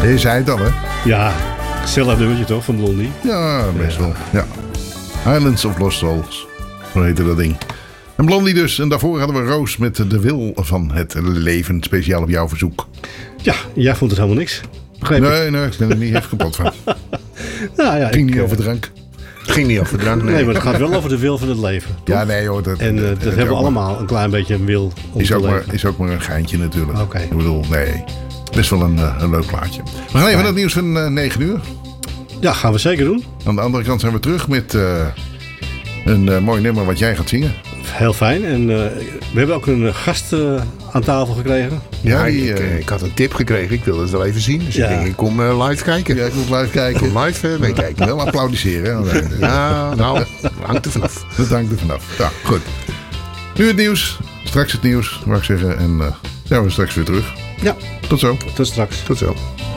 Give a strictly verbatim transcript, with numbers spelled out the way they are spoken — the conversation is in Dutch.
Je zei het al, hè? Ja, gezellig nummertje toch van Blondie? Ja, best wel. Ja. Islands of Lost Souls. Zo heette dat ding. En Blondie dus. En daarvoor hadden we Roos met De Wil van het Leven. Speciaal op jouw verzoek. Ja, jij vond het helemaal niks. Begreep nee, ik? nee, ik ben er niet even kapot van. Nou, ja, het ging ik, niet over drank. Het ging niet over drank, nee. Nee, maar het gaat wel over de wil van het leven. Toch? Ja, nee hoor. Dat, en uh, dat, dat hebben we allemaal maar, een klein beetje een wil om is te ook leven. Maar, is ook maar een geintje natuurlijk. Okay. Ik bedoel, nee. Best wel een, een leuk plaatje. We gaan even naar het nieuws van uh, negen uur. Ja, gaan we zeker doen. Aan de andere kant zijn we terug met uh, een uh, mooi nummer wat jij gaat zingen. Heel fijn. En uh, we hebben ook een gast uh, aan tafel gekregen. Ja, ja die, ik, uh, ik had een tip gekregen. Ik wilde het wel even zien. Dus ja. ik denk, ik kom uh, live kijken. Ja, ik moet live kijken. Kom live uh, meekijken. Wel applaudisseren. Hè? Ja, nou, dat hangt er vanaf. Dat hangt er vanaf. Ja, goed. Nu het nieuws. Straks het nieuws, mag ik zeggen. En uh, zijn we straks weer terug. Ja. Tot zo. Tot straks. Tot zo.